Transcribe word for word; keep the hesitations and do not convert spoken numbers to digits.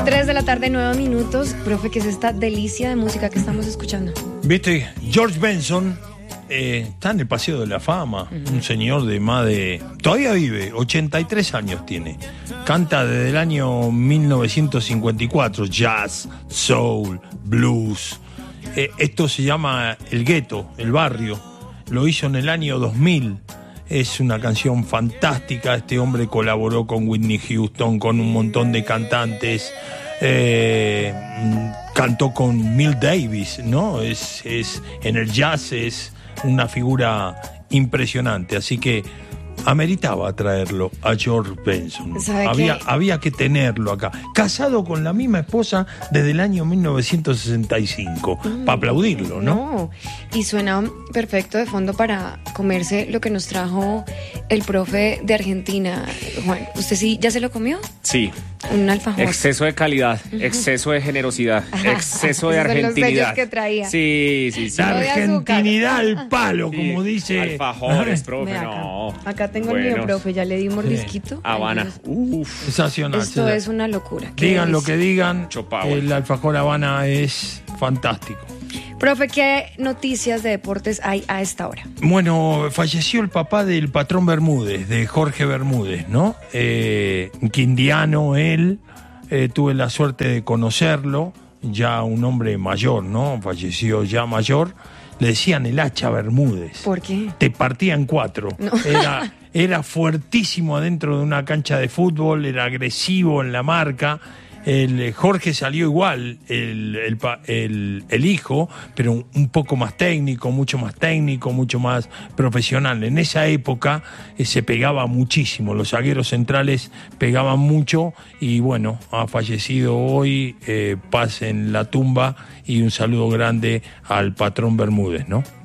tres de la tarde, nueve minutos. Profe, ¿qué es esta delicia de música que estamos escuchando? Viste, George Benson eh, está en el Paseo de la Fama. Uh-huh. Un señor de más de... Todavía vive, ochenta y tres años tiene. Canta desde el año mil novecientos cincuenta y cuatro. Jazz, soul, blues. Eh, esto se llama El Gueto, el barrio. Lo hizo en el año dos mil. Es una canción fantástica. Este hombre colaboró con Whitney Houston, con un montón de cantantes. Eh, cantó con Miles Davis, ¿no? Es, es, en el jazz es una figura impresionante. Así que ameritaba traerlo a George Benson. Había, había que tenerlo acá. Casado con la misma esposa desde el año mil novecientos sesenta y cinco. Mm, para aplaudirlo, ¿no? No. Y suena perfecto de fondo para comerse lo que nos trajo el profe de Argentina. Juan, ¿usted sí ya se lo comió? Sí. Un alfajor. Exceso de calidad, uh-huh. exceso de generosidad, Ajá. exceso de argentinidad. Los sellos que traía. Sí, sí, sí. La argentinidad al palo, sí. como dice. Alfajores, profe, acá. no. Acá tengo Buenos. el mío, profe, ya le di un mordisquito. Sí. Habana. Uf. Sensacional. Esto es una locura. Digan lo que digan, el alfajor Habana es fantástico. Profe, ¿qué noticias de deportes hay a esta hora? Bueno, falleció el papá del patrón Bermúdez, de Jorge Bermúdez, ¿no? Eh, quindiano él, eh, tuve la suerte de conocerlo, ya un hombre mayor, ¿no? Falleció ya mayor. Le decían el hacha Bermúdez. ¿Por qué? Te partía en cuatro. No. Era, era fuertísimo adentro de una cancha de fútbol, era agresivo en la marca. El Jorge salió igual, el, el, el, el hijo, pero un, un poco más técnico, mucho más técnico, mucho más profesional. En esa época eh, se pegaba muchísimo, los zagueros centrales pegaban mucho y bueno, ha fallecido hoy, eh, paz en la tumba y un saludo grande al patrón Bermúdez, ¿no?